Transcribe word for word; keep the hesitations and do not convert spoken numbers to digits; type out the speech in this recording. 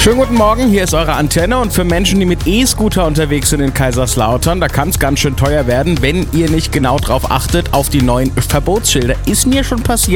Schönen guten Morgen, hier ist eure Antenne und für Menschen, die mit E-Scooter unterwegs sind in Kaiserslautern, da kann es ganz schön teuer werden, wenn ihr nicht genau drauf achtet auf die neuen Verbotsschilder. Ist mir schon passiert.